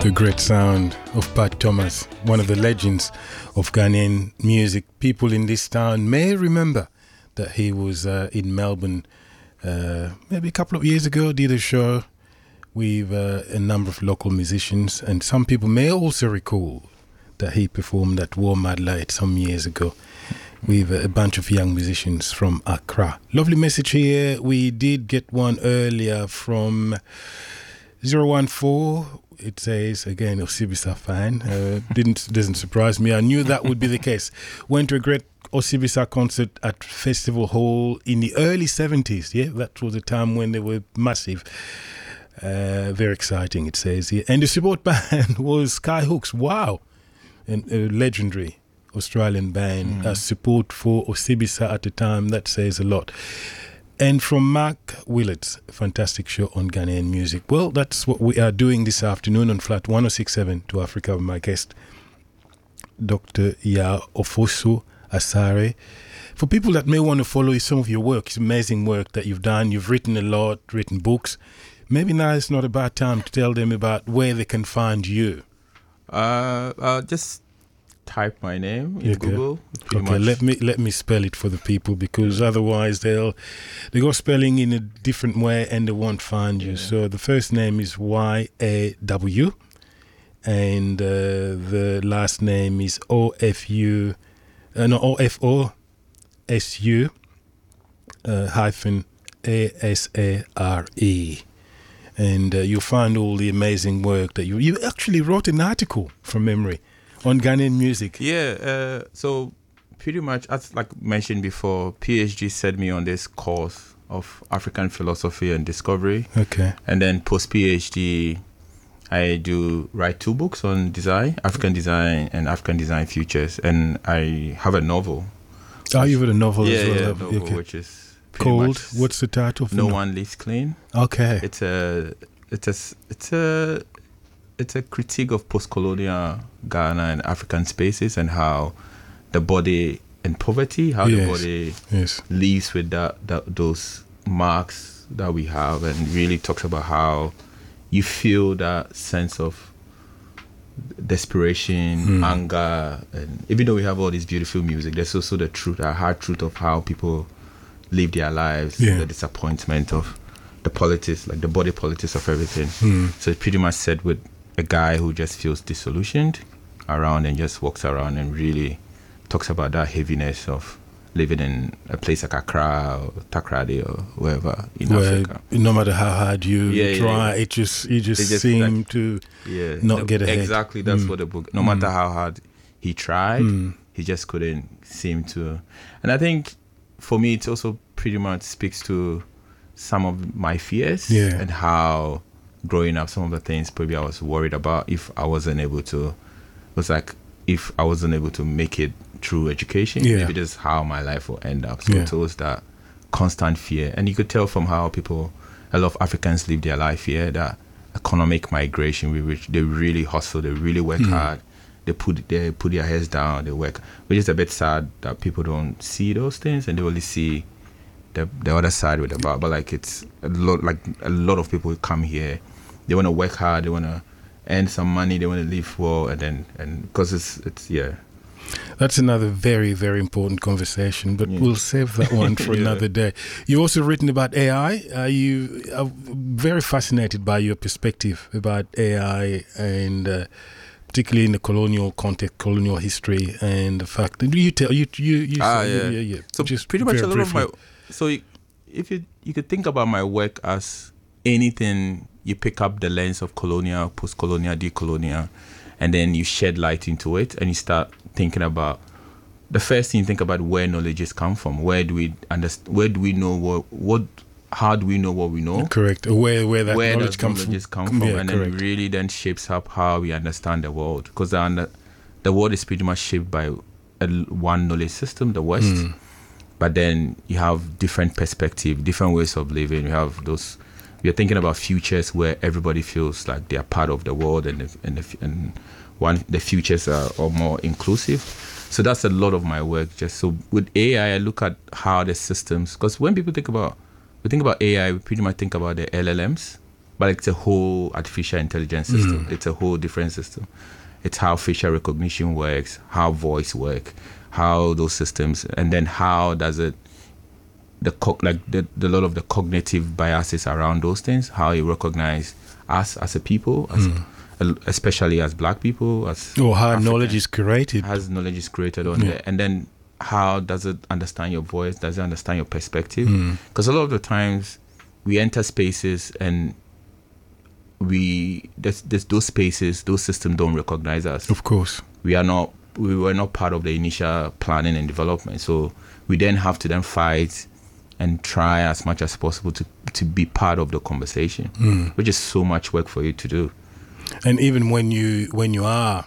The great sound of Pat Thomas, one of the legends of Ghanaian music. People in this town may remember that he was in Melbourne maybe a couple of years ago, did a show with a number of local musicians, and some people may also recall that he performed at Warm Adelaide some years ago with a bunch of young musicians from Accra. Lovely message here. We did get one earlier from 014. It says, again, Osibisa fan. Doesn't surprise me. I knew that would be the case. Went to a great Osibisa concert at Festival Hall in the early 70s. Yeah, that was a time when they were massive. Very exciting, it says here. And the support band was Skyhooks. Wow. And a legendary Australian band. Support for Osibisa at the time. That says a lot. And from Mark Willets, fantastic show on Ghanaian music. Well, that's what we are doing this afternoon on Flat 1067 to Africa with my guest, Dr. Ya Ofosu Asare. For people that may want to follow some of your work, it's amazing work that you've done. You've written a lot, written books. Maybe now is not a bad time to tell them about where they can find you. Just type my name in Google. Okay, let me spell it for the people, because otherwise they go spelling in a different way and they won't find you. So the first name is YAW, and the last name is OFOSU hyphen ASARE. And you'll find all the amazing work that you actually wrote an article from memory on Ghanaian music. Yeah, so pretty much, as like mentioned before, PhD sent me on this course of African philosophy and discovery. Okay. And then post-PhD, I do write 2 books on design, African design and African design futures. And I have a novel. Oh, you've got a novel as well? Yeah, a novel, which is called, what's the title? No One Lives Clean. Okay. It's a critique of post-colonial Ghana and African spaces, and how the body and poverty, how the body lives with those marks that we have, and really talks about how you feel that sense of desperation, anger, and even though we have all this beautiful music, there's also the truth, a hard truth of how people live their lives, the disappointment of the politics, like the body politics of everything. So it's pretty much said with a guy who just feels disillusioned around and just walks around and really talks about that heaviness of living in a place like Accra or Takrady or wherever in Africa. No matter how hard you try, you just seem like, to not get ahead. Exactly, that's what the book, no matter how hard he tried, he just couldn't seem to. And I think for me, it also pretty much speaks to some of my fears and how growing up, some of the things probably I was worried about if I wasn't able to, if I wasn't able to make it through education, maybe just how my life will end up. So it was that constant fear. And you could tell from how a lot of Africans live their life here, that economic migration, which they really hustle, they really work hard, they put their heads down, they work, which is a bit sad that people don't see those things and they only see the other side with the bar. But like it's a lot of people come here, they want to work hard, they want to earn some money, they want to live well, and because it's That's another very, very important conversation, but we'll save that one for another day. You've also written about AI. You are very fascinated by your perspective about AI, and particularly in the colonial context, colonial history, and the fact that you So just pretty much a lot briefly. of my. So if you could think about my work as anything, you pick up the lens of colonial, post-colonial, decolonial, and then you shed light into it, and you start thinking about the first thing you think about where knowledge has come from. Where do we understand? Where do we know what? How do we know what we know? Correct. Where that where knowledge does knowledge come from? Yeah, and correct. then really then shapes up how we understand the world, because the world is pretty much shaped by one knowledge system, the West. But then you have different perspective, different ways of living. You have those. We are thinking about futures where everybody feels like they are part of the world, and the futures are more inclusive. So that's a lot of my work. Just so with AI, I look at how the systems, because when people think about AI, we pretty much think about the LLMs, but it's a whole artificial intelligence system. It's a whole different system. It's how facial recognition works, how voice works, how those systems, and then how does it, the lot of the cognitive biases around those things, how it recognize us as a people, especially as Black people, as how African, knowledge is created. As knowledge is created on there, and then how does it understand your voice? Does it understand your perspective? Because a lot of the times we enter spaces and those spaces, those systems don't recognize us. Of course, we were not part of the initial planning and development. So we then have to fight and try as much as possible to be part of the conversation, which is so much work for you to do. And even when you are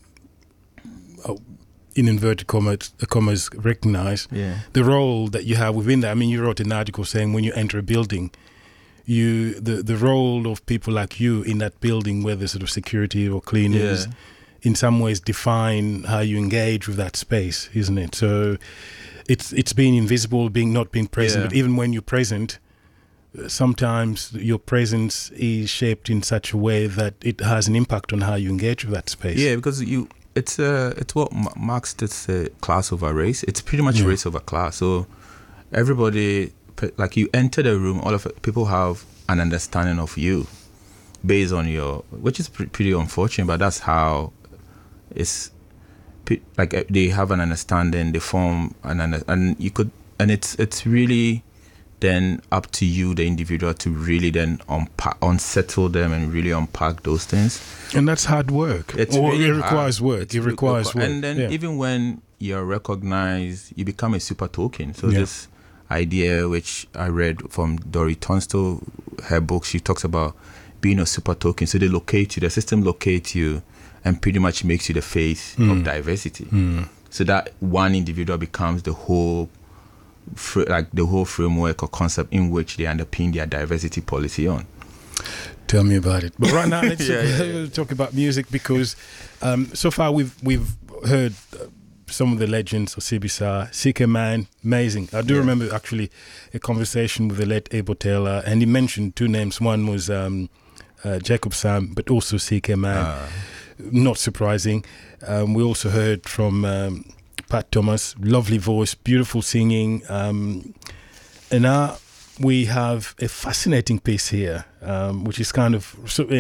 in inverted commas recognize the role that you have within that. I mean, you wrote an article saying when you enter a building, the role of people like you in that building, whether sort of security or cleaners, in some ways define how you engage with that space, isn't it? So it's being invisible, not being present. But even when you're present, sometimes your presence is shaped in such a way that it has an impact on how you engage with that space. Yeah, because it's what Marx did say, class over race. It's pretty much race over class. So everybody, like you enter the room, all of it, people have an understanding of you based on which is pretty unfortunate, but that's how it's like they have an understanding, they form and it's really then up to you, the individual, to really then unsettle them and really unpack those things. And that's hard work. It requires work. It requires work. And then even when you're recognized, you become a super token. So this idea, which I read from Dory Tunstall, her book, she talks about being a super token. So they locate you, the system locates you and pretty much makes you the face of diversity. So that one individual becomes the whole framework or concept in which they underpin their diversity policy on. Tell me about it. But right now, let's talk about music, because so far we've heard some of the legends of Sibisa. CK Man, amazing. I do remember actually a conversation with the late Abel Taylor, and he mentioned two names. One was Jacob Sam, but also CK Man. Not surprising. We also heard from Pat Thomas, lovely voice, beautiful singing. And now we have a fascinating piece here, which is kind of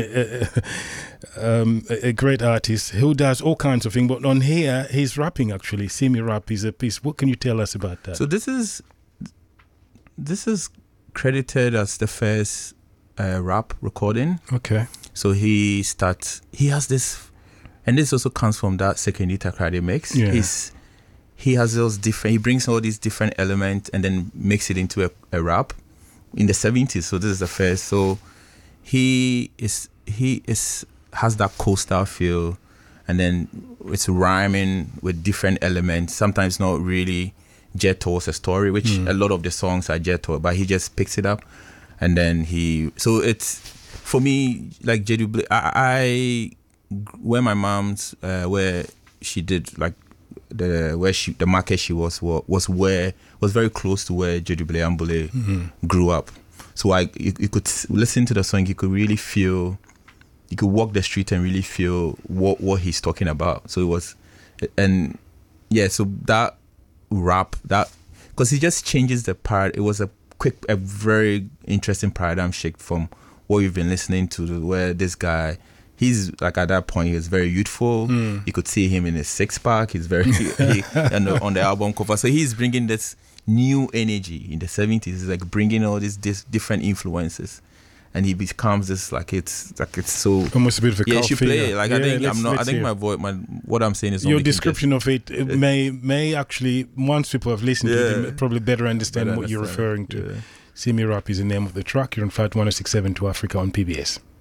a great artist who does all kinds of things. But on here, he's rapping actually. Simi Rap is a piece. What can you tell us about that? So this is credited as the first rap recording. Okay. So he has this, and this also comes from that Sekindi Takrade mix. Yeah. He has those he brings all these different elements and then makes it into a rap in the 70s. So this is the first. So he has that coastal feel, and then it's rhyming with different elements. Sometimes not really Jet towards a story, which a lot of the songs are Jet toward, but he just picks it up, and then so it's, for me, like JW, I where my mom's where she did like the market she was very close to where JW Ambule grew up. So you could listen to the song, you could really feel, you could walk the street and really feel what he's talking about. So it was, and so that rap, that, because he just changes the part. It was a very interesting paradigm shift from what you've been listening to, where this guy, he's like, at that point he was very youthful. You could see him in his six-pack. He's very on the album cover. So he's bringing this new energy in the 70s. He's like bringing all these different influences, and he becomes this it's so almost a bit of a cult figure. Play. Like, I think my voice, what I'm saying is your description of it may actually, once people have listened to it, probably better understand what you're referring to. Simi Rap is the name of the track. You're on Flight 106.7 to Africa on PBS.